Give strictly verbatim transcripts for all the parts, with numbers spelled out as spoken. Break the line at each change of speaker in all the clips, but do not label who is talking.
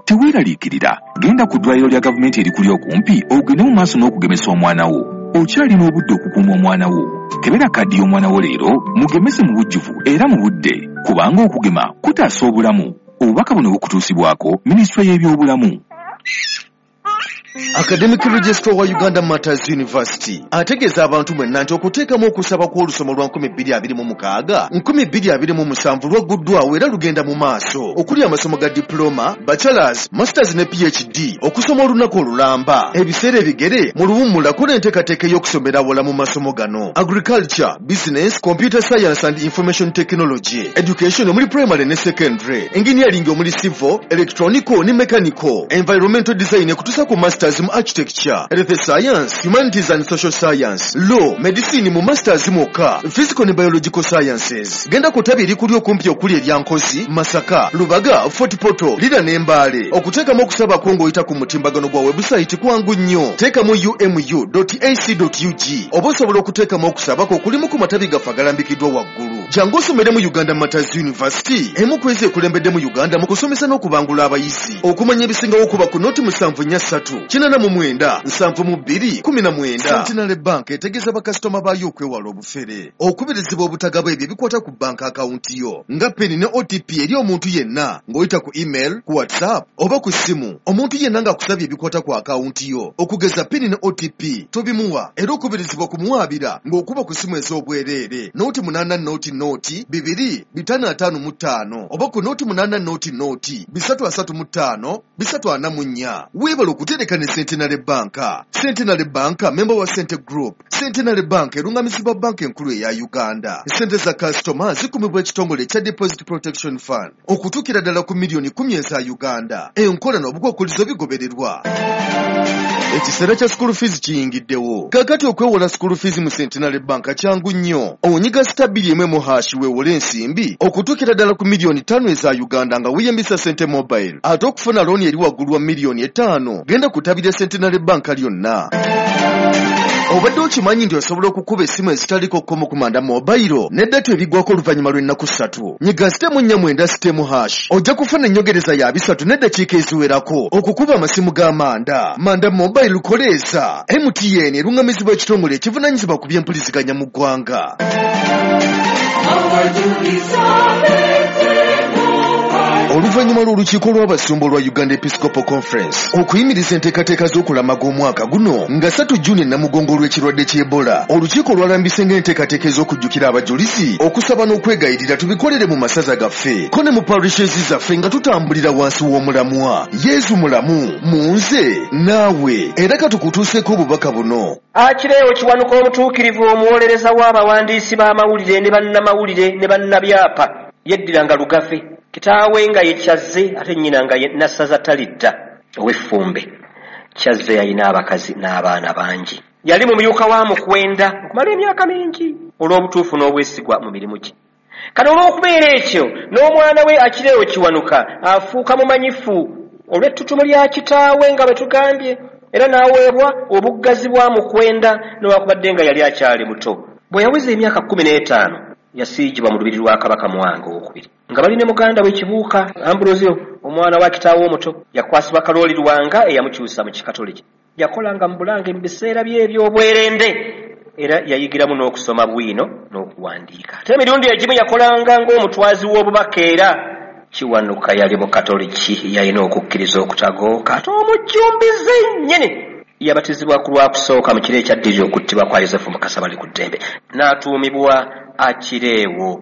teweeraliikirira, genda ku ddwaliro lya gavumenti erikuli okumpi ogende mu maaso n'okugemesa omwana wo. Okyalina obudde okukuuma omwana wo. Kebera kaddi y'omwana wo leero, mugemese mu bujjuvu era mu budde, kubanga okugema kutaasa obulamu. Obubaka buno bukutuusibwako Minisitule y'ebyobulamu.
Academic Registrar wa Uganda Matters University ategeeza abantu mwenna nti okuteekamu okusaba kw'olusoma lwa nkumi bbiri abiri mu mukaaga nkumi bbiri abiri mu musanvu lwaguddwawo era lugenda mu maaso okuli amasomo ga diploma, bachelors, masters ne P H D okusoma olunaku olulamba. Ebiseera ebigere mu luwummula kola enteekateeka y'okusomera awala mu masomo gano: agriculture, business, computer science and information technology, education omuli primary ne secondary, engineering omuli civil, electronical ne mechanical, environmental design ekutuusa ku masters mu architecture, health science, humanities and social science, law, medicine mu masters moka, physical ne biological sciences. Genda ku ttabi erikuli okumpi okuli eryankozi, Masaka, Lubaga, Fort Portal, Lira ne Mbale. Okuteekamu okusaba kwo ng'oyita ku mutimbagano gwa website kwangu nnyo. Teekamu u m u dot a c dot u g oba osobola okuteekamu okusaba kwo kulimu ku matabi gaffe agalambikiddwa waggulu. Jangu osomere mu Uganda Matters University, emu kwezi ekulembedde mu Uganda mu kusomesa n'okubangula abayizi. Okumanya ebisingawo okuba ku noti musanvu nnya ssatu kinana mu mwenda nsanvu mu bbiri kumi na mwenda. Centenary Bank etegeeza bakasitoma baayo okwewala obufere. Okubirizibwa obutagaba ebyo ebikwata ku bank akawunti yo nga peni ne O T P eri omuntu yenna ng'oyita ku email, ku WhatsApp oba ku ssimu. Omuntu yenna ng'akusabye ebikwata ku akawunti yo okugeza peni ne O T P tobimuwa, era okubirizibwa kumuwaabira ng'okuba ku ssimu ez'obwereere noti munaana noti noti bibiri bitaano ataano mu ttaano oba ku noti munaana noti noti bisatu asatu mu ttaano bisatu ana mu nnya. Weebala okutereka ne Centenary Bank. Centenary Bank member wa Cente Group. Centenary Bank erungamizibwa banka enkulu eya Uganda. Sente za customer zikumibwa ekitongole kya Deposit Protection Fund okutuukira ddala ku miliyoni kumi eza Uganda. Enkola n'obukwakkulizo bigobererwa. Ekiseera kya school fees kiyingiddewo. Kakati okwewola school fees mu Centenary Bank kyangu nnyo. Onyiga stabili emwe mu hash weewole ensimbi okutuukira ddala ku miliyoni ttaano eza Uganda nga weeyambisa Sente Mobile. Ate okufuna looni eri waggulu wa miliyoni ettaano genda ku ttabi lya Centenary Bank lyonna. Obadde okimanyi nti osobola okukuba essimu ezitaliko kkomo ku manda mobile n'eddata ebigwako oluvannyuma lw'ennaku ssatu. Nyiga sitemu nnya mwenda sitemu hash ojja kufuna ennyongereza ya bisatu n'eddakiika eziwerako okukuba amasimu g'amanda. Manda mobile lukoleeza. M T N erungamizibwa ekitongole ekivunaanyizibwa ku by'empuliziganya mu ggwanga. Oluvannyuma lw'olukiiko lw'abasumba olwa Uganda Episcopal Conference okuyimiriza enteekateeka z'okulamaga omwaka guno nga ssatu Juni namugongo olw'ekirwadde ky'Ebola, olukiiko lwalambise ng'enteekateeka ez'okujjukira abajulizi okusaba n'okwegayirira tubikolere mu masaza gaffe ko ne mu parishes zaffe nga tutambulira wansi w'omulamwa. Yesu mulamu mu nze naawe, era katukutuuseeko obubaka buno.
Akireewo Kiwanuka omutuukirivu omuwolereza w'abawandiisi b'amawulire ne bannamawulire ne bannabyapa yeddiranga Lugafe. Kitaawe nga ye Kyazze ate nnyina nga ye Nassaza Talidda ow'Effumbe. Kyazze yalina abakazi n'abaana bangi. Yali mumyuka wa mukwenda okumala emyaka mingi olw'obutuufu n'obwesigwa mu mirimu gye. Kati olw'okubeera ekyo n'omwana we Akireewo Kiwanuka afuuka mumanyifu olw'ettutumu lya kitaawe nga bwe tugambye, era n'aweebwa obuggazi bwa mukwenda n'owakubadde nga yali akyali muto. Bwe yaweza emyaka kkumi n'etaano yasiigibwa mu lubiri lwa Kabaka Mwanga owokubiri nga bali ne muganda we Kibuuka Ambrosio omwana wa kitaawe omuto. Yakwasibwa Kalooli Lwanga eyamukyusa mu Kikatoliki. Yakolanga mu Bulange mu biseera bye eby'obwerende era yayigiramu n'okusoma bwino n'okuwandiika. Ate emirundi egimu yakolanga ng'omutwazi w'obubaka era Kiwanuka yali mu Katoliki yalina okukkiriza okutagooka ate omujjumbize nnyini. Yabatizibwa ku lwakusooka mu kiro ekyaddiri okuttibwa kwa Yosefu Mukasa bali ku ddembe n'atuumibwa Akireewo.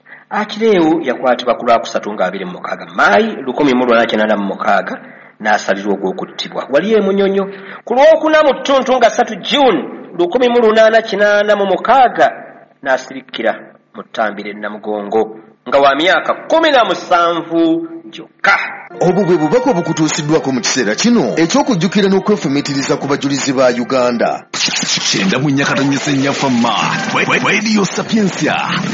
Akireewo yakwatibwa ku lwakusatu nga abiri mu mukaaga Maayi lukumi mu lwana kyenda mu mukaaga n'asalirwa ogw'okuttibwa wali e Munyonyo. Ku lwokuna mu ttuntu nga ssatu June lukumi mu lunaana kinaana mu mukaaga n'asirikkira mu ttambiro e Namugongo nga wa myaka kkumi na musanvu gyokka.
Obwo bwe bubaka obukutuusiddwako mu kiseera kino eky'okujjukira n'okwefumiitiriza ku bajulizi ba Uganda.
Kyenda mu nnyakatanyisa ennyafamma Radio Sapiensia,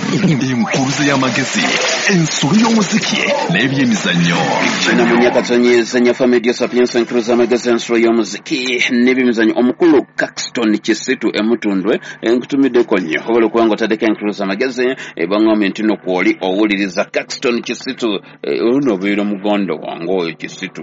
enkuluze y'amagezi, ensobi y'omuziki n'ebyemizannyo.
Kyenda mu nnyakatanyisa ennyafamma Radio Sapiensia, enkuluze y'amagezi, ensobi y'omuziki n'ebyemizannyo. Omukulu Caxton Kisitu Emutundwe enkutumiddeko nnyo obola okuba ng'otaddeko enkuluze y'amagezi ebangambye nti nno kw'oli owuliriza Caxton Kisitu oluno obeera omugondo wange oyo Kisitu.